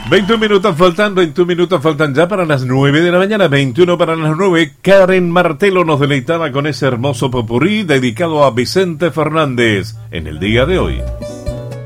21 minutos faltan ya para las 9 de la mañana, 21 para las 9. Karen Martelo nos deleitaba con ese hermoso popurrí dedicado a Vicente Fernández en el día de hoy.